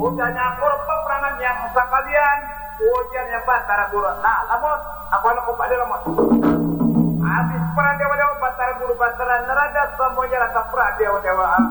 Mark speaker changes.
Speaker 1: Ujarnya aku peperangan yang sekalian. Ujarnya Batara Guru. Nah, lamun aku anak kembali lamun. Habis perang dewa-dewa Batara Guru Batara Nerada semuanya rasa perang dewa-dewa.